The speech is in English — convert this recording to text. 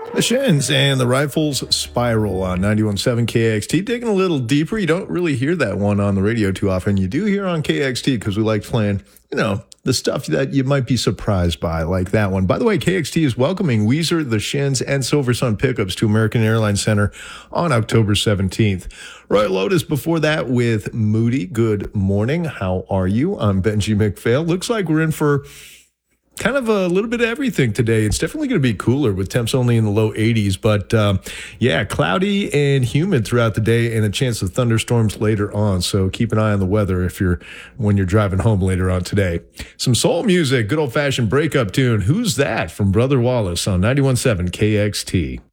The Shins and the Rifles Spiral on 91.7 KXT. Digging a little deeper, you don't really hear that one on the radio too often. You do hear on KXT because we like playing, the stuff that you might be surprised by, like that one. By the way, KXT is welcoming Weezer, the Shins, and Silver Sun Pickups to American Airlines Center on October 17th. Roy Lotus before that with Moody. Good morning. How are you? I'm Benji McPhail. Looks like we're in for kind of a little bit of everything today. It's definitely going to be cooler with temps only in the low 80s, but cloudy and humid throughout the day and a chance of thunderstorms later on. So keep an eye on the weather when you're driving home later on today. Some soul music, good old fashioned breakup tune. Who's That from Brother Wallace on 91.7 KXT.